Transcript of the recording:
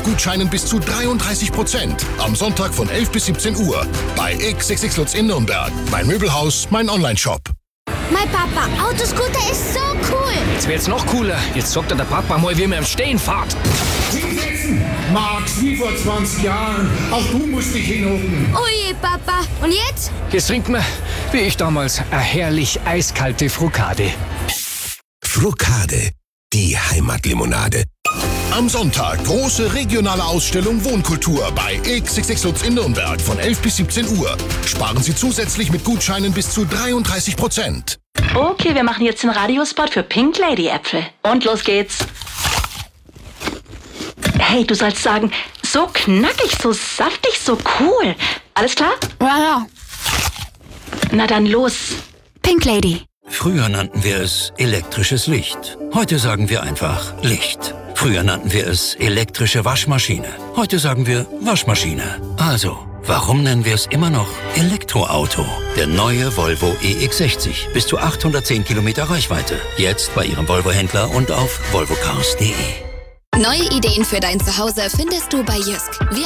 Gutscheinen bis zu 33%. Am Sonntag von 11 bis 17 Uhr. Bei XXX Lutz in Nürnberg. Mein Möbelhaus, mein Onlineshop. Mein Papa, Autoscooter ist so cool. Jetzt wird's noch cooler. Jetzt sagt der Papa mal, wie man im Stehen fährt. Hinsetzen! Max, wie vor 20 Jahren. Auch du musst dich hinhocken. Oje, Papa. Und jetzt? Jetzt trinkt man, wie ich damals, eine herrlich eiskalte Frukade. Frukade, die Heimatlimonade. Am Sonntag große regionale Ausstellung Wohnkultur bei XXX Lutz in Nürnberg von 11 bis 17 Uhr. Sparen Sie zusätzlich mit Gutscheinen bis zu 33%. Okay, wir machen jetzt den Radiospot für Pink Lady Äpfel. Und los geht's. Hey, du sollst sagen, so knackig, so saftig, so cool. Alles klar? Ja. Na dann los. Pink Lady. Früher nannten wir es elektrisches Licht. Heute sagen wir einfach Licht. Früher nannten wir es elektrische Waschmaschine. Heute sagen wir Waschmaschine. Also, warum nennen wir es immer noch Elektroauto? Der neue Volvo EX60. Bis zu 810 Kilometer Reichweite. Jetzt bei Ihrem Volvo-Händler und auf volvocars.de. Neue Ideen für dein Zuhause findest du bei Jysk. Wir